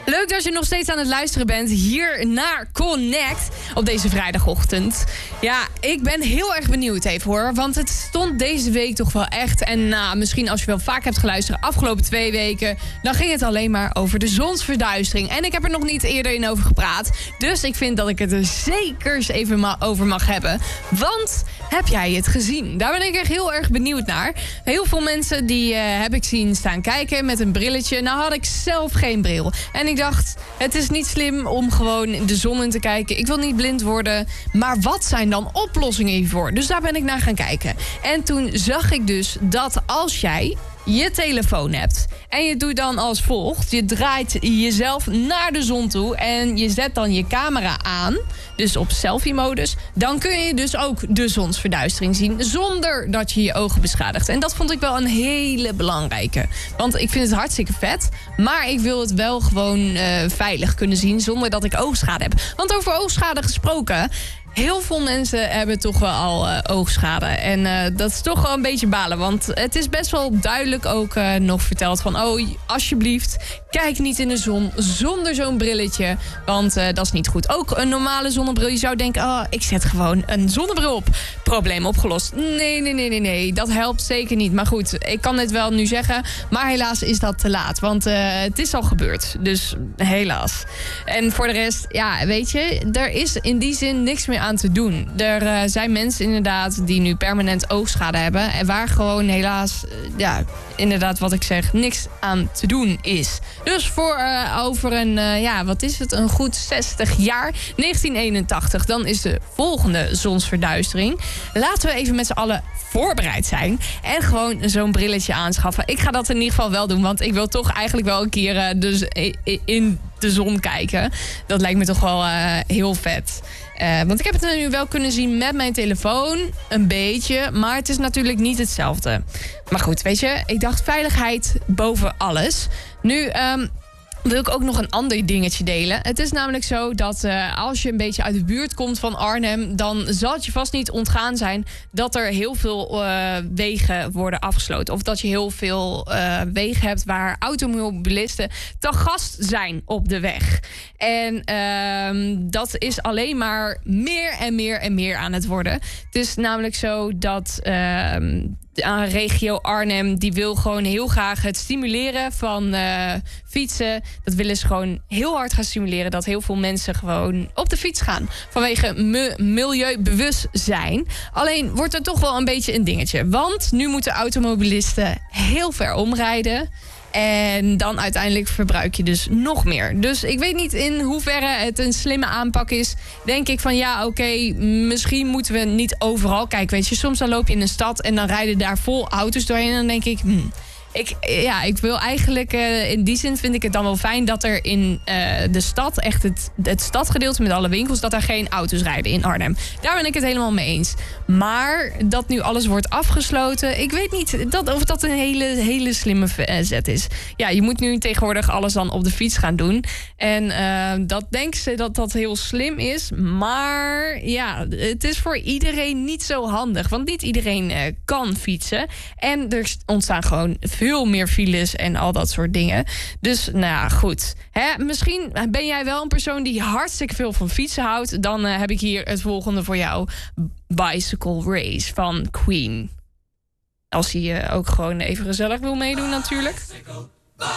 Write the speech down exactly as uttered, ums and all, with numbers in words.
Leuk dat je nog steeds aan het luisteren bent hier naar Connect op deze vrijdagochtend. Ja, ik ben heel erg benieuwd even hoor, want het stond deze week toch wel echt. En nou, misschien als je wel vaak hebt geluisterd de afgelopen twee weken, dan ging het alleen maar over de zonsverduistering. En ik heb er nog niet eerder in over gepraat, dus ik vind dat ik het er zeker eens even ma- over mag hebben. Want heb jij het gezien? Daar ben ik echt heel erg benieuwd naar. Heel veel mensen die uh, heb ik zien staan kijken met een brilletje. Nou had ik zelf geen bril. En ik dacht, het is niet slim om gewoon de zon in te kijken. Ik wil niet blind worden. Maar wat zijn dan oplossingen hiervoor? Dus daar ben ik naar gaan kijken. En toen zag ik dus dat als jij je telefoon hebt en je doet dan als volgt. Je draait jezelf naar de zon toe en je zet dan je camera aan, dus op selfie-modus. Dan kun je dus ook de zonsverduistering zien zonder dat je je ogen beschadigt. En dat vond ik wel een hele belangrijke. Want ik vind het hartstikke vet, maar ik wil het wel gewoon uh, veilig kunnen zien zonder dat ik oogschade heb. Want over oogschade gesproken, heel veel mensen hebben toch wel al uh, oogschade. En uh, dat is toch wel een beetje balen. Want het is best wel duidelijk ook uh, nog verteld van, oh, alsjeblieft, kijk niet in de zon zonder zo'n brilletje. Want uh, dat is niet goed. Ook een normale zonnebril. Je zou denken, oh, ik zet gewoon een zonnebril op. Probleem opgelost. Nee, nee, nee, nee, nee. Dat helpt zeker niet. Maar goed, ik kan dit wel nu zeggen. Maar helaas is dat te laat. Want uh, het is al gebeurd. Dus helaas. En voor de rest, ja, weet je, er is in die zin niks meer aan te doen. Er uh, zijn mensen inderdaad die nu permanent oogschade hebben en waar gewoon helaas, uh, ja, inderdaad wat ik zeg, niks aan te doen is. Dus voor uh, over een, uh, ja, wat is het, een goed zestig jaar, negentien eenentachtig, dan is de volgende zonsverduistering. Laten we even met z'n allen voorbereid zijn en gewoon zo'n brilletje aanschaffen. Ik ga dat in ieder geval wel doen, want ik wil toch eigenlijk wel een keer uh, dus in de zon kijken. Dat lijkt me toch wel uh, heel vet. Uh, want ik heb het nu wel kunnen zien met mijn telefoon. Een beetje. Maar het is natuurlijk niet hetzelfde. Maar goed, weet je. Ik dacht veiligheid boven alles. Nu um, wil ik ook nog een ander dingetje delen. Het is namelijk zo dat uh, als je een beetje uit de buurt komt van Arnhem, dan zal het je vast niet ontgaan zijn dat er heel veel uh, wegen worden afgesloten. Of dat je heel veel uh, wegen hebt waar automobilisten te gast zijn op de weg. En uh, dat is alleen maar meer en meer en meer aan het worden. Het is namelijk zo dat Uh, aan regio Arnhem, die wil gewoon heel graag het stimuleren van uh, fietsen. Dat willen ze gewoon heel hard gaan stimuleren. Dat heel veel mensen gewoon op de fiets gaan. Vanwege me- milieubewustzijn. Alleen wordt er toch wel een beetje een dingetje. Want nu moeten automobilisten heel ver omrijden. En dan uiteindelijk verbruik je dus nog meer. Dus ik weet niet in hoeverre het een slimme aanpak is. Denk ik van ja, oké, okay, misschien moeten we niet overal. Kijk, weet je, soms dan loop je in een stad en dan rijden daar vol auto's doorheen. En dan denk ik, hmm, ik, ja, ik wil eigenlijk, uh, in die zin vind ik het dan wel fijn dat er in uh, de stad, echt het, het stadgedeelte met alle winkels, dat er geen auto's rijden in Arnhem. Daar ben ik het helemaal mee eens. Maar dat nu alles wordt afgesloten, ik weet niet dat, of dat een hele, hele slimme zet is. Ja, je moet nu tegenwoordig alles dan op de fiets gaan doen. En uh, dat denken ze dat dat heel slim is. Maar ja, het is voor iedereen niet zo handig. Want niet iedereen uh, kan fietsen. En er ontstaan gewoon veel meer files en al dat soort dingen. Dus nou ja, goed. Hè, misschien ben jij wel een persoon die hartstikke veel van fietsen houdt. Dan uh, heb ik hier het volgende voor jou. Bicycle Race van Queen. Als hij uh, ook gewoon even gezellig wil meedoen natuurlijk.